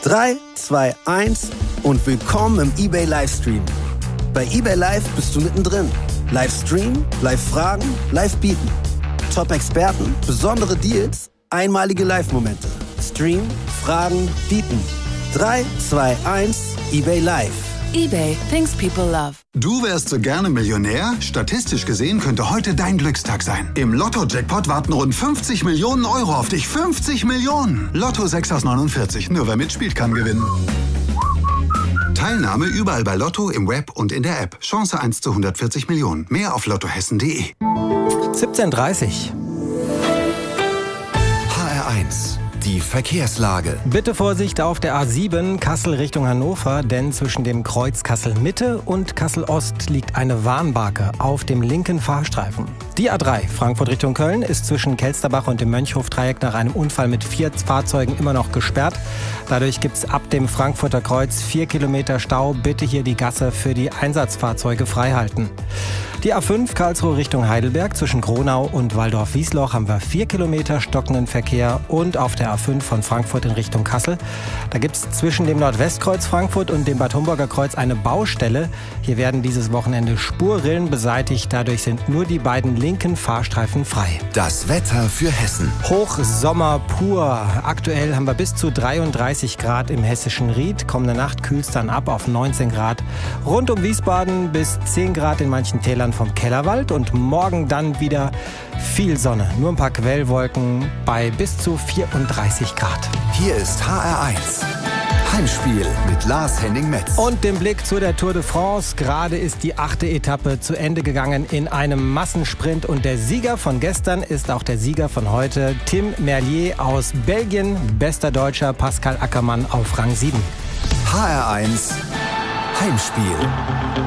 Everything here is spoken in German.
3, 2, 1 und willkommen im eBay Livestream. Bei eBay Live bist du mittendrin. Livestream, Live-Fragen, Live-Bieten. Top-Experten, besondere Deals, einmalige Live-Momente. Stream, Fragen, Bieten. 3, 2, 1, eBay Live. eBay, things people love. Du wärst so gerne Millionär? Statistisch gesehen könnte heute dein Glückstag sein. Im Lotto-Jackpot warten rund 50 Millionen Euro auf dich. 50 Millionen! Lotto 6 aus 49. Nur wer mitspielt, kann gewinnen. Teilnahme überall bei Lotto, im Web und in der App. Chance 1 zu 140 Millionen. Mehr auf lottohessen.de. 17:30. HR1, die Verkehrslage. Bitte Vorsicht auf der A7 Kassel Richtung Hannover, denn zwischen dem Kreuz Kassel-Mitte und Kassel-Ost liegt eine Warnbarke auf dem linken Fahrstreifen. Die A3 Frankfurt Richtung Köln ist zwischen Kelsterbach und dem Mönchhof-Dreieck nach einem Unfall mit 4 Fahrzeugen immer noch gesperrt. Dadurch gibt es ab dem Frankfurter Kreuz 4 Kilometer Stau. Bitte hier die Gasse für die Einsatzfahrzeuge freihalten. Die A5 Karlsruhe Richtung Heidelberg zwischen Kronau und Waldorf-Wiesloch haben wir 4 Kilometer stockenden Verkehr und auf der A5 von Frankfurt in Richtung Kassel. Da gibt es zwischen dem Nordwestkreuz Frankfurt und dem Bad Homburger Kreuz eine Baustelle. Hier werden dieses Wochenende Spurrillen beseitigt. Dadurch sind nur die beiden linken Fahrstreifen frei. Das Wetter für Hessen. Hochsommer pur. Aktuell haben wir bis zu 33 Grad im hessischen Ried. Kommende Nacht kühlt es dann ab auf 19 Grad. Rund um Wiesbaden bis 10 Grad in manchen Tälern vom Kellerwald und morgen dann wieder viel Sonne. Nur ein paar Quellwolken bei bis zu 34 Grad. Hier ist HR1. Heimspiel mit Lars-Henning-Metz. Und den Blick zu der Tour de France. Gerade ist die 8. Etappe zu Ende gegangen in einem Massensprint. Und der Sieger von gestern ist auch der Sieger von heute. Tim Merlier aus Belgien. Bester Deutscher Pascal Ackermann auf Rang 7. HR1 Heimspiel.